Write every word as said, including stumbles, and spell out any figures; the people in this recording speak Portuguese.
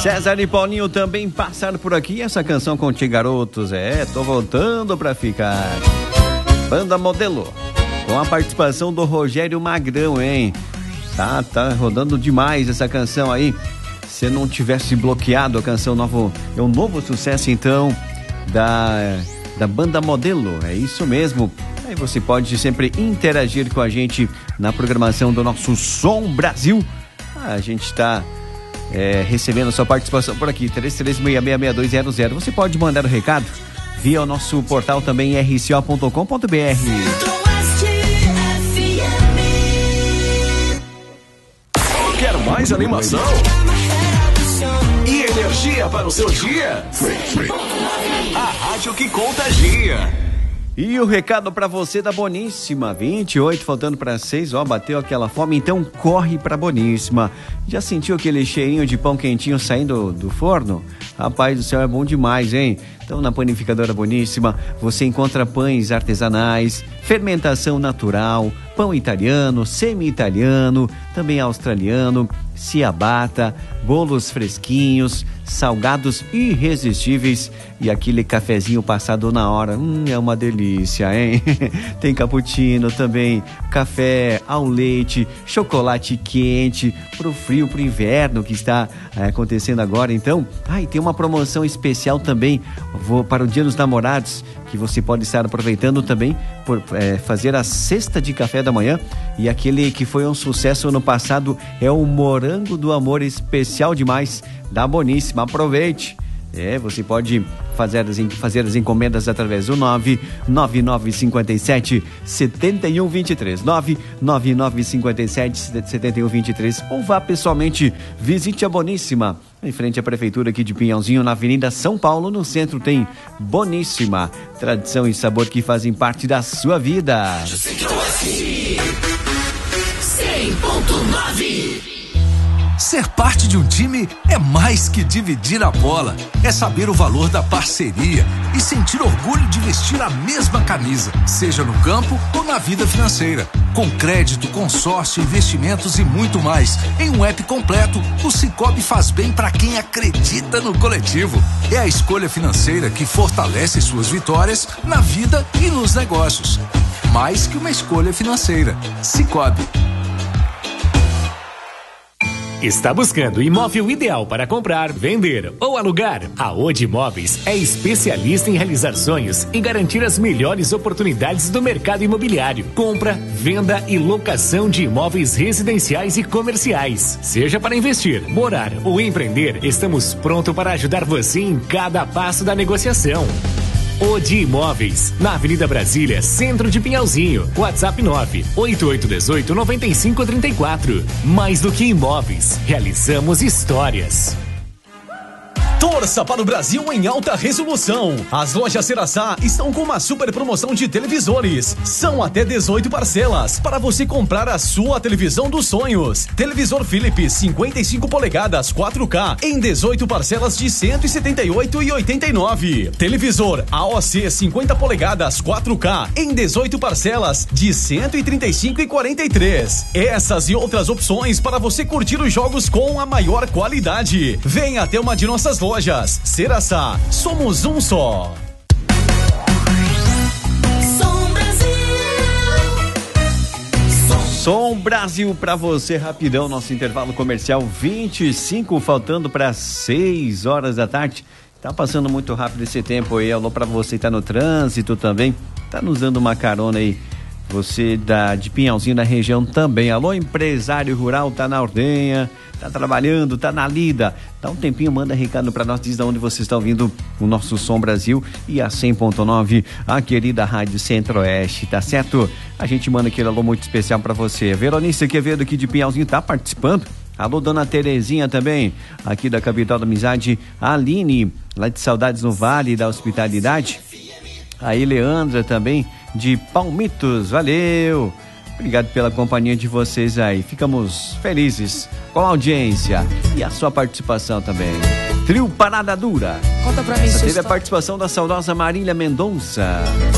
César e Paulinho também passaram por aqui. Essa canção Contigo Garotos, é, tô voltando pra ficar. Banda Modelo, com a participação do Rogério Magrão, hein? Tá, tá rodando demais essa canção aí. Se não tivesse bloqueado a canção novo, é um novo sucesso então da, da Banda Modelo, é isso mesmo. Aí você pode sempre interagir com a gente na programação do nosso Som Brasil. A gente está é, recebendo a sua participação por aqui, três três seis seis seis dois zero zero. Você pode mandar o recado via o nosso portal também, r c o ponto com ponto b r. Quer mais animação? E energia para o seu dia? A rádio que contagia. E o recado para você da Boníssima, vinte e oito, faltando para seis, ó, bateu aquela fome, então corre para Boníssima. Já sentiu aquele cheirinho de pão quentinho saindo do forno? Rapaz do céu, é bom demais, hein? Então na Panificadora Boníssima você encontra pães artesanais, fermentação natural, pão italiano, semi-italiano, também australiano, ciabatta, bolos fresquinhos, salgados irresistíveis e aquele cafezinho passado na hora. Hum, é uma delícia, hein? Tem cappuccino também, café ao leite, chocolate quente, pro frio, pro inverno que está é, acontecendo agora. Então, ai, tem uma promoção especial também vou, para o Dia dos Namorados, que você pode estar aproveitando também por é, fazer a cesta de café da manhã. E aquele que foi um sucesso ano passado é o morango do amor, especial demais da Boníssima. Aproveite. É, você pode fazer as, fazer as encomendas através do nove nove nove cinco sete sete um dois três, nove nove nove cinco sete sete um dois três, ou vá pessoalmente, visite a Boníssima, em frente à Prefeitura aqui de Pinhalzinho, na Avenida São Paulo, no centro tem Boníssima, tradição e sabor que fazem parte da sua vida. cem ponto nove. Ser parte de um time é mais que dividir a bola. É saber o valor da parceria e sentir orgulho de vestir a mesma camisa, seja no campo ou na vida financeira. Com crédito, consórcio, investimentos e muito mais. Em um app completo, o Sicoob faz bem para quem acredita no coletivo. É a escolha financeira que fortalece suas vitórias na vida e nos negócios. Mais que uma escolha financeira. Sicoob. Está buscando o imóvel ideal para comprar, vender ou alugar? A Odi Imóveis é especialista em realizar sonhos e garantir as melhores oportunidades do mercado imobiliário. Compra, venda e locação de imóveis residenciais e comerciais. Seja para investir, morar ou empreender, estamos prontos para ajudar você em cada passo da negociação. Odi Imóveis, na Avenida Brasília, centro de Pinhalzinho. WhatsApp nove oito oito um oito nove cinco três quatro. Mais do que imóveis, realizamos histórias. Torça para o Brasil em alta resolução. As lojas Ceraçá estão com uma super promoção de televisores. São até dezoito parcelas para você comprar a sua televisão dos sonhos. Televisor Philips cinquenta e cinco polegadas quatro K em dezoito parcelas de cento e setenta e oito reais e oitenta e nove centavos. Televisor A O C cinquenta polegadas quatro K em dezoito parcelas de cento e trinta e cinco reais e quarenta e três centavos. Essas e outras opções para você curtir os jogos com a maior qualidade. Venha até uma de nossas lojas. Lojas Ceraçá, somos um só. Som Brasil. Som Brasil pra você, rapidão, nosso intervalo comercial vinte e cinco, faltando para seis horas da tarde. Tá passando muito rápido esse tempo aí. Alô pra você que tá no trânsito também, tá nos dando uma carona aí. Você da, de Pinhalzinho, da região também. Alô, empresário rural, tá na ordenha, tá trabalhando, tá na lida. Dá um tempinho, manda recado pra nós, diz de onde você está ouvindo o nosso Som Brasil e a cem ponto nove, a querida Rádio Centro-Oeste, tá certo? A gente manda aquele alô muito especial pra você. Veronice Quevedo aqui de Pinhalzinho tá participando. Alô, dona Terezinha também, aqui da Capital da Amizade. A Aline, lá de Saudades no Vale da Hospitalidade. A Eleandra também, de Palmitos, valeu, obrigado pela companhia de vocês aí, ficamos felizes com a audiência e a sua participação também. Trio Parada Dura, conta pra mim, teve a participação da saudosa Marília Mendonça.